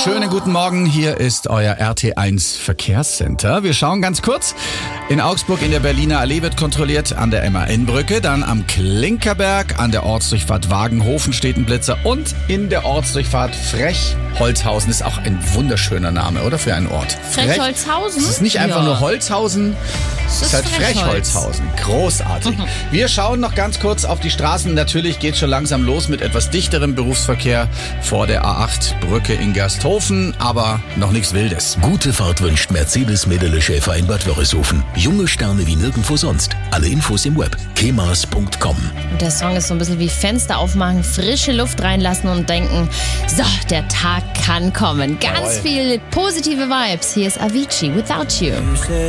Schönen guten Morgen, hier ist euer RT1 Verkehrscenter. Wir schauen ganz kurz. In Augsburg in der Berliner Allee wird kontrolliert, an der MAN-Brücke, dann am Klinkerberg, an der Ortsdurchfahrt Wagenhofen steht ein Blitzer und in der Ortsdurchfahrt Frechholzhausen. Ist auch ein wunderschöner Name, oder? Für einen Ort. Frechholzhausen? Es ist nicht einfach nur Holzhausen, es ist halt Frechholzhausen. Großartig. Wir schauen noch ganz kurz auf die Straßen. Natürlich geht schon langsam los mit etwas dichterem Berufsverkehr vor der A8-Brücke in Gersthofen, aber noch nichts Wildes. Gute Fahrt wünscht Mercedes Mädele Schäfer in Bad Wörishofen. Junge Sterne wie nirgendwo sonst. Alle Infos im Web. kemas.com. Und der Song ist so ein bisschen wie Fenster aufmachen, frische Luft reinlassen und denken, so, der Tag kann kommen. Ganz viel positive Vibes. Hier ist Avicii, Without You.